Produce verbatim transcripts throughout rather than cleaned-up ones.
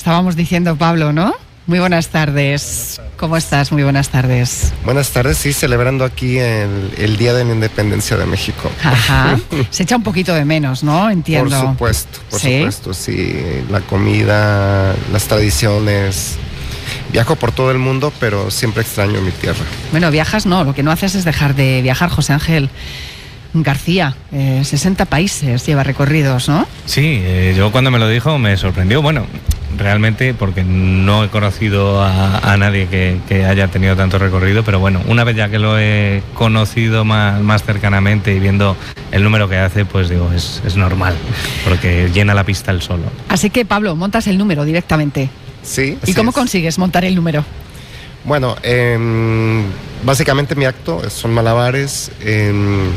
estábamos diciendo, Pablo, ¿no? Muy buenas tardes. ¿Cómo estás? Muy buenas tardes. Buenas tardes, sí, celebrando aquí el, el Día de la Independencia de México. Ajá. Se echa un poquito de menos, ¿no? Entiendo. Por supuesto, por ¿Sí? supuesto, sí. La comida, las tradiciones. Viajo por todo el mundo, pero siempre extraño mi tierra. Bueno, viajas no, lo que no haces es dejar de viajar, José Ángel García. Eh, sesenta países lleva recorridos, ¿no? Sí, eh, yo cuando me lo dijo me sorprendió. Bueno, realmente porque no he conocido a, a nadie que, que haya tenido tanto recorrido, pero bueno, una vez ya que lo he conocido más, más cercanamente y viendo el número que hace, pues digo, es, es normal, porque llena la pista él solo. Así que, Pablo, montas el número directamente. Sí. ¿Y cómo es. consigues montar el número? Bueno, eh, básicamente mi acto son malabares. Eh,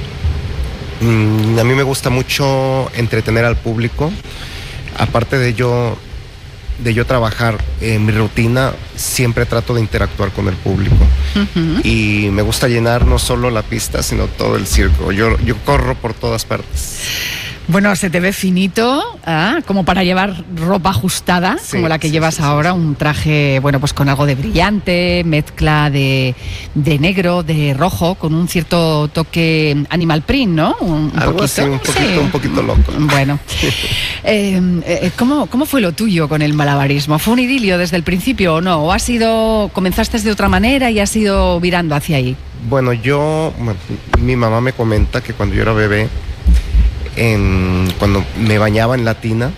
a mí me gusta mucho entretener al público. Aparte de yo, de yo trabajar en mi rutina, siempre trato de interactuar con el público. Uh-huh. Y me gusta llenar no solo la pista, sino todo el circo. Yo, yo corro por todas partes. Bueno, se te ve finito, ¿eh? Como para llevar ropa ajustada, sí, como la que sí, llevas sí, ahora, sí, sí. Un traje, bueno, pues con algo de brillante, mezcla de, de negro, de rojo, con un cierto toque animal print, ¿no? Un, un algo poquito, así, un poquito, sí. un poquito loco. Bueno, eh, eh, ¿cómo, ¿cómo fue lo tuyo con el malabarismo? ¿Fue un idilio desde el principio o no? ¿O has sido, comenzaste de otra manera y has ido virando hacia ahí? Bueno, yo, bueno, mi mamá me comenta que cuando yo era bebé, En, cuando me bañaba en la tina,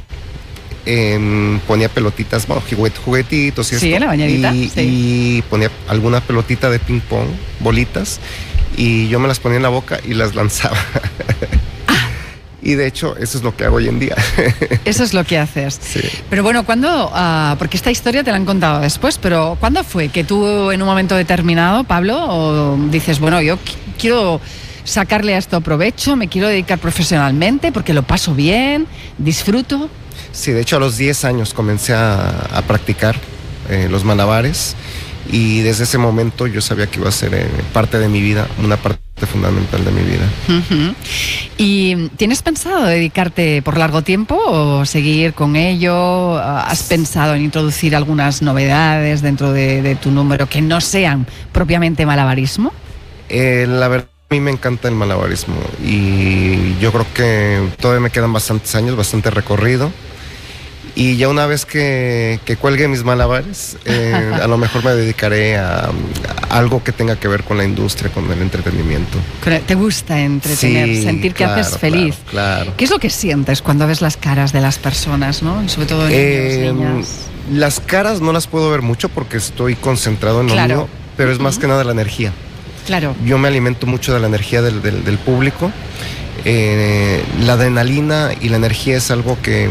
eh, ponía pelotitas, bueno, juguet, juguetitos y sí, esto, la bañadita, y, sí. y ponía alguna pelotita de ping pong, bolitas, y yo me las ponía en la boca y las lanzaba. Ah. Y de hecho, eso es lo que hago hoy en día. Eso es lo que haces. Sí. Pero bueno, ¿cuándo? Uh, porque esta historia te la han contado después, pero ¿cuándo fue que tú en un momento determinado, Pablo, o dices, bueno, yo qu- quiero sacarle a esto provecho, me quiero dedicar profesionalmente porque lo paso bien, disfruto? Sí, de hecho a los diez años comencé a, a practicar eh, los malabares y desde ese momento yo sabía que iba a ser eh, parte de mi vida, una parte fundamental de mi vida. Uh-huh. ¿Y tienes pensado dedicarte por largo tiempo o seguir con ello? ¿Has pensado en introducir algunas novedades dentro de, de tu número que no sean propiamente malabarismo? Eh, la verdad, a mí me encanta el malabarismo y yo creo que todavía me quedan bastantes años, bastante recorrido. Y ya una vez que, que cuelgue mis malabares, eh, a lo mejor me dedicaré a, a algo que tenga que ver con la industria, con el entretenimiento. ¿Te gusta entretener, sí, sentir que claro, haces feliz? Claro, claro. ¿Qué es lo que sientes cuando ves las caras de las personas, ¿no? Sobre todo niños, eh, niñas. Las caras no las puedo ver mucho porque estoy concentrado en lo claro. mío, pero es más uh-huh. que nada la energía. Claro. Yo me alimento mucho de la energía del, del, del público. Eh, la adrenalina y la energía es algo que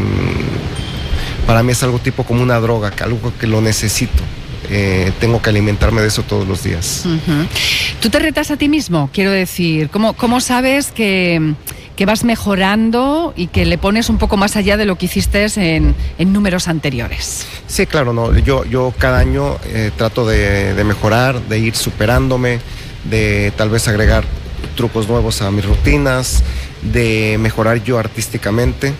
para mí es algo tipo como una droga, algo que lo necesito. Eh, tengo que alimentarme de eso todos los días. Uh-huh. ¿Tú te retas a ti mismo? Quiero decir, ¿cómo, cómo sabes que, que vas mejorando y que le pones un poco más allá de lo que hiciste en, en números anteriores? Sí, claro, no. Yo, yo cada año eh, trato de, de mejorar, de ir superándome, de tal vez agregar trucos nuevos a mis rutinas, de mejorar yo artísticamente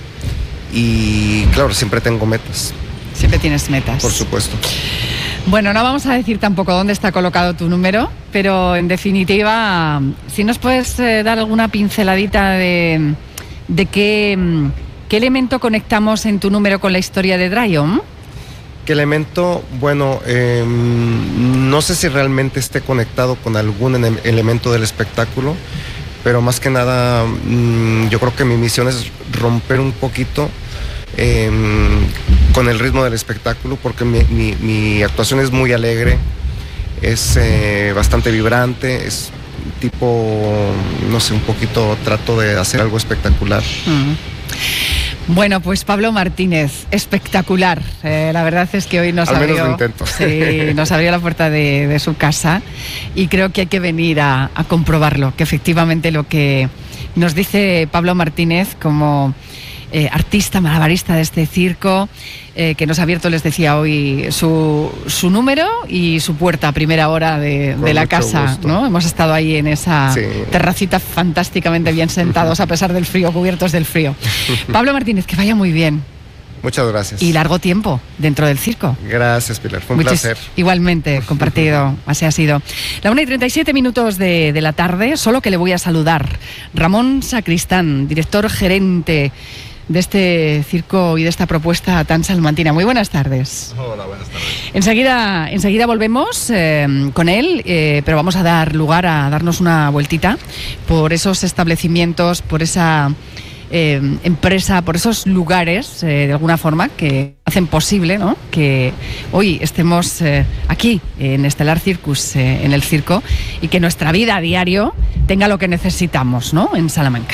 y claro, siempre tengo metas. Siempre tienes metas. Por supuesto. Bueno, no vamos a decir tampoco dónde está colocado tu número, pero en definitiva, si nos puedes eh, dar alguna pinceladita de, de qué, qué elemento conectamos en tu número con la historia de Dryon. ¿Qué elemento? Bueno, eh, no sé si realmente esté conectado con algún en- elemento del espectáculo, pero más que nada mmm, yo creo que mi misión es romper un poquito eh, con el ritmo del espectáculo, porque mi, mi, mi actuación es muy alegre, es eh, bastante vibrante, es tipo, no sé, un poquito trato de hacer algo espectacular. Uh-huh. Bueno, pues Pablo Martínez, espectacular. Eh, la verdad es que hoy nos Al abrió, menos lo intento. Sí, nos abrió la puerta de, de su casa y creo que hay que venir a, a comprobarlo, que efectivamente lo que nos dice Pablo Martínez como eh, artista malabarista de este circo, eh, que nos ha abierto, les decía hoy, su, su número y su puerta a primera hora de, de la casa, ¿no? Hemos estado ahí en esa sí. terracita fantásticamente bien sentados a pesar del frío, cubiertos del frío. Pablo Martínez, que vaya muy bien. Muchas gracias. Y largo tiempo dentro del circo. Gracias, Pilar. Fue un Muchis- placer. Igualmente, compartido. Así ha sido. La una y treinta y siete minutos de, de la tarde, solo que le voy a saludar. Ramón Sacristán, director gerente de este circo y de esta propuesta tan salmantina. Muy buenas tardes. Hola, buenas tardes. Enseguida, enseguida volvemos eh, con él, eh, pero vamos a dar lugar a darnos una vueltita por esos establecimientos, por esa eh, empresa, por esos lugares, eh, de alguna forma, que hacen posible, ¿no?, que hoy estemos eh, aquí, en Estelar Circus, eh, en el circo, y que nuestra vida a diario tenga lo que necesitamos, ¿no?, en Salamanca.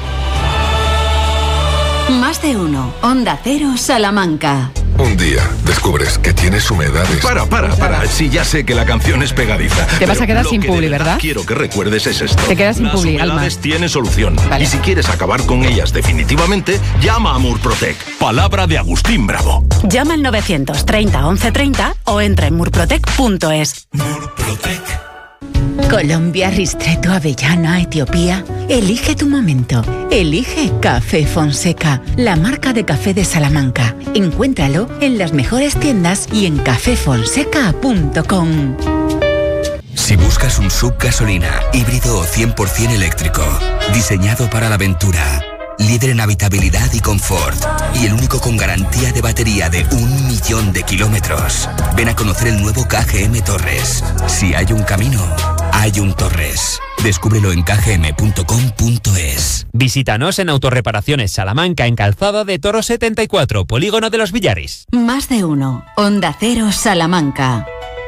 Más de uno. Onda Cero, Salamanca. Un día descubres que tienes humedades. Para, para, para. Sí, ya sé que la canción es pegadiza. Te vas pero a quedar lo sin que de publi, ¿verdad? Quiero que recuerdes es esto. Te quedas sin Las publi, Alma. humedades tienen solución. Vale. Y si quieres acabar con ellas definitivamente, llama a Murprotec. Palabra de Agustín Bravo. Llama al novecientos treinta once treinta o entra en murprotec punto es. Murprotec. Colombia, Ristretto, Avellana, Etiopía. Elige tu momento. Elige Café Fonseca, la marca de café de Salamanca. Encuéntralo en las mejores tiendas y en café fonseca punto com. Si buscas un S U V gasolina, híbrido o cien por ciento eléctrico, diseñado para la aventura, líder en habitabilidad y confort, y el único con garantía de batería de un millón de kilómetros, ven a conocer el nuevo K G M Torres. Si hay un camino, hay un Torres. Descúbrelo en k g m punto com punto es. Visítanos en Autorreparaciones Salamanca, en Calzada de Toro setenta y cuatro, Polígono de los Villaris. Más de uno. Onda Cero, Salamanca.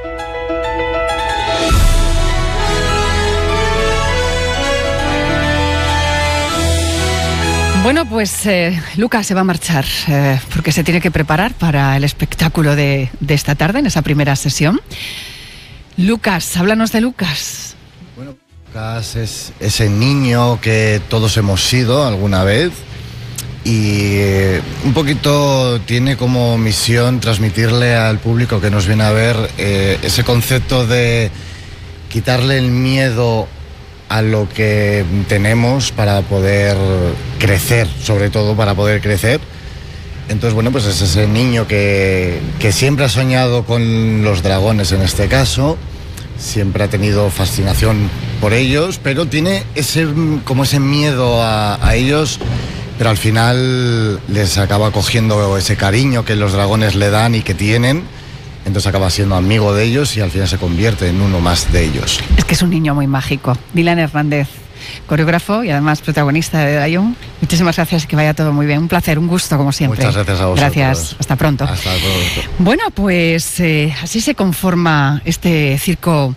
Bueno, pues eh, Lucas se va a marchar eh, porque se tiene que preparar para el espectáculo de, de esta tarde, en esa primera sesión. Lucas, háblanos de Lucas. Bueno, Lucas es ese niño que todos hemos sido alguna vez y eh, un poquito tiene como misión transmitirle al público que nos viene a ver eh, ese concepto de quitarle el miedo a lo que tenemos para poder crecer, sobre todo para poder crecer. Entonces, bueno, pues es ese niño que, que siempre ha soñado con los dragones en este caso, siempre ha tenido fascinación por ellos, pero tiene ese, como ese miedo a, a ellos, pero al final les acaba cogiendo ese cariño que los dragones le dan y que tienen. Entonces acaba siendo amigo de ellos y al final se convierte en uno más de ellos. Es que es un niño muy mágico. Dylan Hernández, coreógrafo y además protagonista de Dayun. Muchísimas gracias y que vaya todo muy bien. Un placer, un gusto como siempre. Muchas gracias a vosotros. Gracias, hasta pronto. Hasta pronto. Bueno, pues eh, así se conforma este circo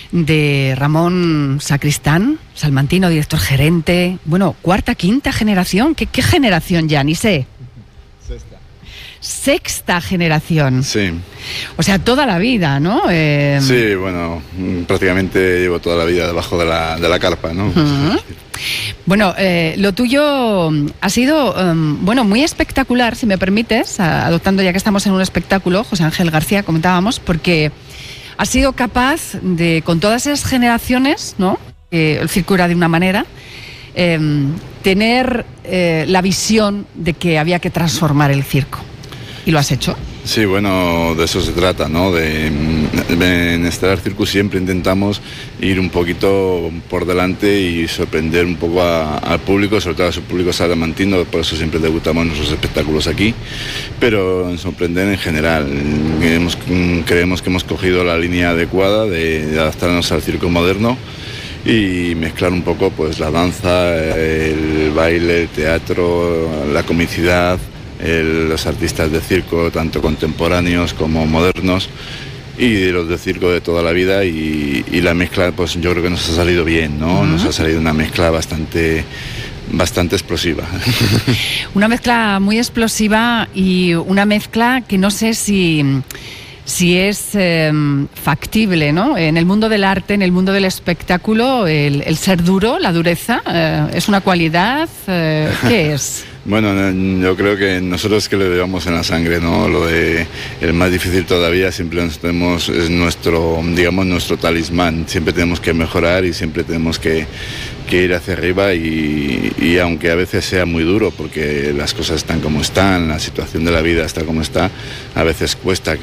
de Ramón Sacristán, salmantino, director gerente. Bueno, cuarta, quinta generación. ¿Qué, qué generación ya? Ni sé. Sexta. Sexta generación. Sí. O sea, toda la vida, ¿no? Eh, Sí, bueno, prácticamente llevo toda la vida debajo de la, de la carpa, ¿no? Uh-huh. Bueno, eh, lo tuyo ha sido, um, bueno, muy espectacular, si me permites, a, adoptando ya que estamos en un espectáculo, José Ángel García, comentábamos, porque has sido capaz de, con todas esas generaciones, ¿no? Eh, el circo era de una manera, eh, tener eh, la visión de que había que transformar el circo. ¿Y lo has hecho? Sí, bueno, de eso se trata, ¿no? De, de, en Estelar Circus siempre intentamos ir un poquito por delante y sorprender un poco a, al público, sobre todo a su público salmantino, por eso siempre debutamos nuestros espectáculos aquí, pero en sorprender en general. Hemos, creemos que hemos cogido la línea adecuada de, de adaptarnos al circo moderno y mezclar un poco pues la danza, el baile, el teatro, la comicidad, el, los artistas de circo, tanto contemporáneos como modernos, y los de circo de toda la vida, y, y la mezcla pues yo creo que nos ha salido bien, ¿no? Uh-huh. Nos ha salido una mezcla bastante bastante explosiva. Una mezcla muy explosiva y una mezcla que no sé si si es eh, factible, ¿no? En el mundo del arte, en el mundo del espectáculo, el, el ser duro, la dureza, eh, ¿es una cualidad? Eh, ¿Qué es? Bueno, yo creo que nosotros que le llevamos en la sangre, ¿no? Lo de el más difícil todavía siempre nos tenemos, es nuestro, digamos, nuestro talismán. Siempre tenemos que mejorar y siempre tenemos que, que ir hacia arriba y, y aunque a veces sea muy duro porque las cosas están como están, la situación de la vida está como está, a veces cuesta